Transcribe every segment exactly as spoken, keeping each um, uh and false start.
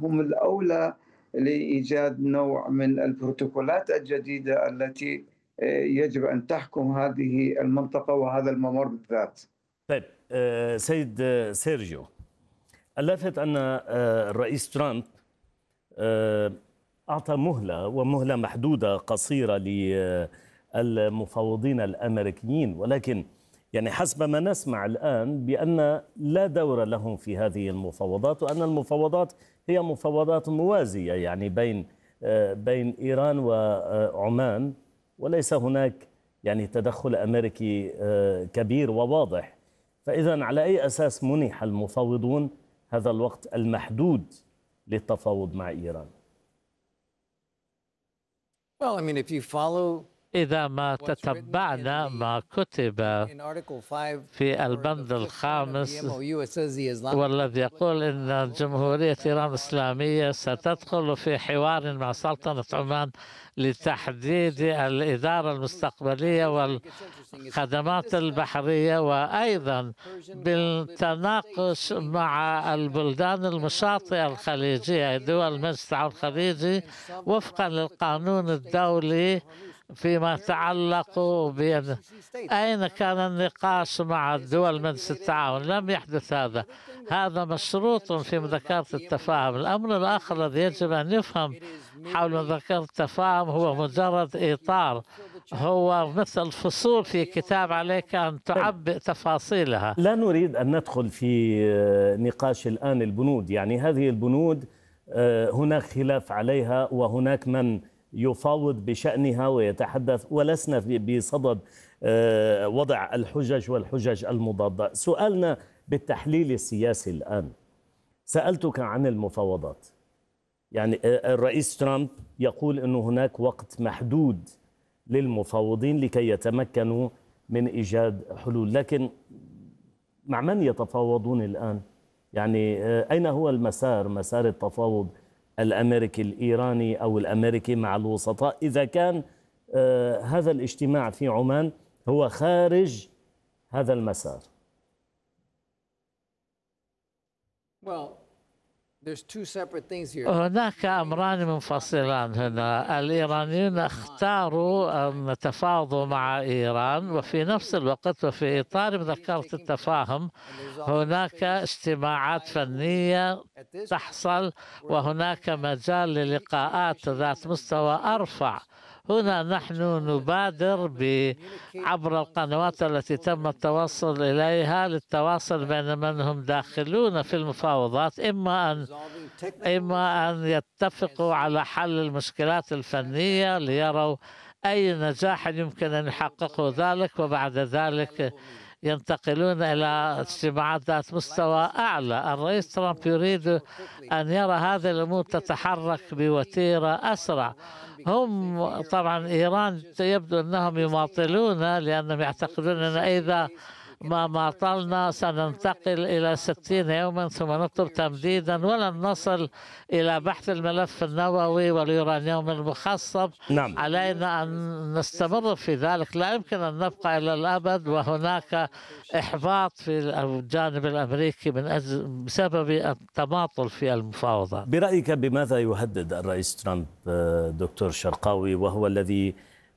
هم الأولى لإيجاد نوع من البروتوكولات الجديدة التي آآ يجب أن تحكم هذه المنطقة وهذا الممر بالذات. طيب آه، سيد آه، سيرجيو، اللافت أن آه، الرئيس ترامب آه، أعطى مهلة ومهلة محدودة قصيرة للمفاوضين الأمريكيين، ولكن يعني حسب ما نسمع الآن بأن لا دور لهم في هذه المفاوضات، وأن المفاوضات هي مفاوضات موازية يعني بين آه، بين إيران وعمان، وليس هناك يعني تدخل أمريكي آه، كبير وواضح. فإذا على أي أساس منح المفاوضون هذا الوقت المحدود للتفاوض مع إيران؟ Well, I mean, if you follow إذا ما what's written in تتبعنا ما the كتب in Article five في or the البند fifth one of the الخامس M O U, it says the Islamic والذي Republic يقول أن will جمهورية not إيران allow الإسلامية ستدخل في حوار مع سلطنة عمان لتحديد الإدارة المستقبلية والخدمات البحرية، وأيضا بالتناقش مع البلدان المشاطئة الخليجية دول مجلس التعاون الخليجي وفقا للقانون الدولي فيما يتعلق بأن أين كان النقاش مع دول مجلس التعاون. لم يحدث هذا. هذا مشروط في مذكرة التفاهم. الأمر الآخر الذي يجب أن يفهم حول مذكرة التفاهم هو مجرد إطار، هو مثل فصول في كتاب عليك أن تعبئ تفاصيلها. لا نريد أن ندخل في نقاش الآن البنود، يعني هذه البنود هناك خلاف عليها وهناك من يفاوض بشأنها ويتحدث، ولسنا بصدد وضع الحجج والحجج المضادة. سؤالنا بالتحليل السياسي الآن، سألتك عن المفاوضات. يعني الرئيس ترامب يقول أن هناك وقت محدود للمفاوضين لكي يتمكنوا من إيجاد حلول، لكن مع من يتفاوضون الآن؟ يعني أين هو المسار، مسار التفاوض الأمريكي الإيراني أو الأمريكي مع الوسطاء إذا كان آه هذا الاجتماع في عمان هو خارج هذا المسار؟ Well, there's two separate things here. هناك أمران منفصلان هنا. الإيرانيون اختاروا أن يتفاوضوا مع إيران، وفي نفس الوقت وفي إطار مذكرة التفاهم هناك اجتماعات فنية تحصل، وهناك مجال للقاءات ذات مستوى أرفع. هنا نحن نبادر عبر القنوات التي تم التوصل إليها للتواصل بين من هم داخلون في المفاوضات، إما أن إما أن يتفقوا على حل المشكلات الفنية ليروا أي نجاح يمكن أن يحققوا ذلك، وبعد ذلك ينتقلون إلى اجتماعات ذات مستوى أعلى. الرئيس ترامب يريد أن يرى هذه الأمور تتحرك بوتيرة أسرع. هم طبعا إيران يبدو أنهم يماطلون لأنهم يعتقدون أن إذا ما ماطلنا سننتقل إلى ستين يوما ثم نطلب تمديدا ولن نصل إلى بحث الملف النووي واليورانيوم المخصب. نعم. علينا أن نستمر في ذلك، لا يمكن أن نبقى إلى الأبد، وهناك إحباط في الجانب الأمريكي من أجل بسبب التماطل في المفاوضات. برأيك بماذا يهدد الرئيس ترامب دكتور شرقاوي، وهو الذي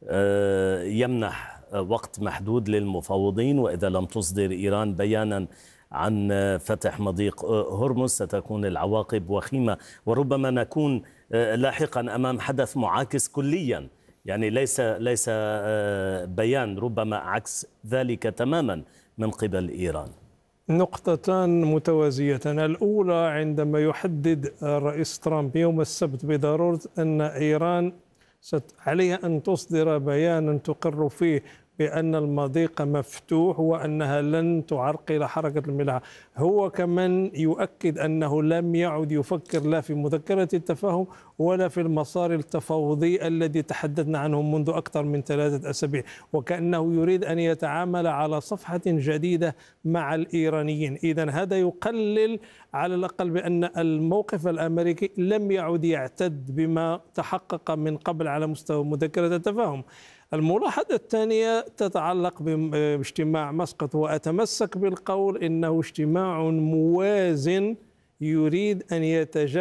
يمنح وقت محدود للمفاوضين، وإذا لم تصدر إيران بيانا عن فتح مضيق هرمز ستكون العواقب وخيمة، وربما نكون لاحقا أمام حدث معاكس كليا، يعني ليس ليس بيان، ربما عكس ذلك تماما من قبل إيران؟ نقطتان متوازيتان. الأولى عندما يحدد الرئيس ترامب يوم السبت بضرورة أن إيران عليها أن تصدر بيانا تقر فيه بأن المضيق مفتوح وأنها لن تعرقل حركة الملاحة. هو كمان يؤكد أنه لم يعد يفكر لا في مذكرة التفاهم ولا في المسار التفاوضي الذي تحدثنا عنه منذ أكثر من ثلاثة أسابيع، وكأنه يريد أن يتعامل على صفحة جديدة مع الإيرانيين. إذن هذا يقلل على الأقل بأن الموقف الأمريكي لم يعد يعتد بما تحقق من قبل على مستوى مذكرة التفاهم. الملاحظة الثانية تتعلق باجتماع مسقط، وأتمسك بالقول إنه اجتماع موازن يريد أن يتجاوز